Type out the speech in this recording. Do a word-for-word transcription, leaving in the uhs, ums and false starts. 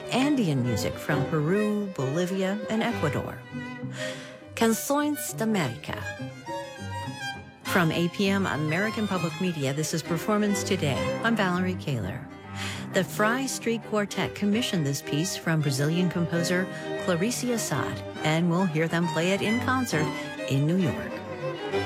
Andean music from Peru, Bolivia, and Ecuador. Canções de América. From A P M American Public Media, this is Performance Today. I'm Valerie Kaler. The Fry Street Quartet commissioned this piece from Brazilian composer Clarice Assad, and we'll hear them play it in concert in New York.